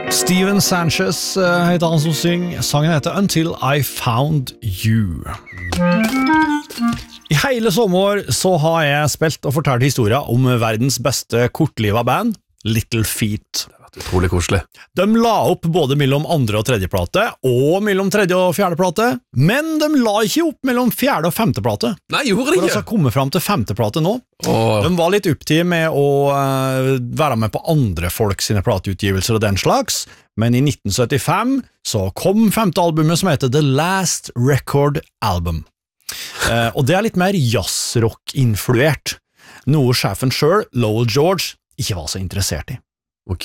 Steven Sanchez heter han som synger. Sangen heter Until I Found You. I hele sommer så har jeg spilt og fortalt historier om verdens beste kortliva band, Little Feat. Utrolig koselig. De la opp både mellom andre og tredje plate, og mellom tredje og fjerde plate, men de la ikke opp mellom fjerde og femte plate. Nei, gjorde det For ikke? å komme frem til femte plate nå. De var litt opptatt med å være med på andre folk sine plateutgivelser og den slags, men i 1975 så kom femte albumet som heter The Last Record Album. Og det litt mer jazzrock-influert, noe sjefen selv, Lowell George, ikke var så interessert i. Ok.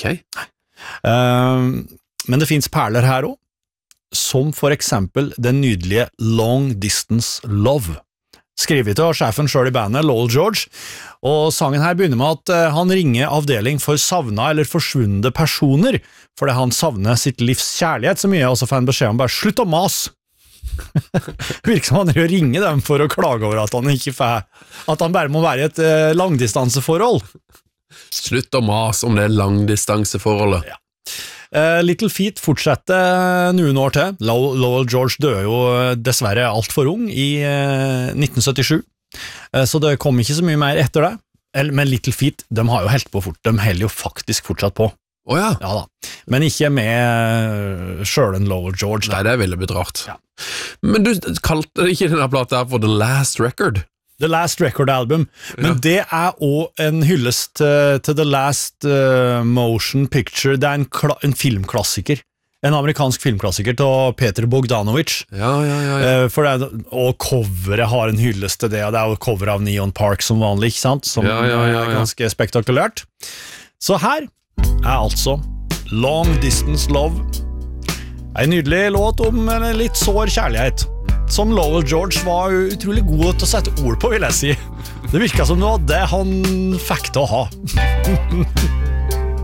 Men det finnes perler her også, som for eksempel den nydelige Long Distance Love, skrevet av sjefen selv i bandet, Lowell George, og sangen her begynner med at han ringer avdeling for savna eller forsvunne personer, fordi han savner sitt livs kjærlighet så mye, og så får han beskjed om bare slutt å mas. Virker som han ringer dem for å klage over at han ikke får, at han bare må være i et langdistanseforhold. Slutt å mas om det langdistanseforholdet. Ja. Little Feat fortsetter noen år til. Lowell George døde jo dessverre alt for ung i 1977, så det kom ikke så mye mer etter det. Men Little Feat, de har jo helt på fort, de holder jo faktisk fortsatt på. Ja. Ja da. Men ikke med selv en Lowell George. Nei, det ville blitt rart. Ja. Men du kalte ikke denne plata her for The Last Record? The Last Record Album, men det også en hyllest til The Last Motion Picture. Det en filmklassiker, en amerikansk filmklassiker til Peter Bogdanovich. Ja. For og coveret har en hyllest til det, og det jo cover av Neon Park som vanlig, ikke sant? Som ganske spektakulært. Så her altså Long Distance Love, en nydelig låt om en litt sår kjærlighet, som Lowell George var utrolig god til å sette ord på, vil jeg si. Det virket som det var det han fikk til å ha.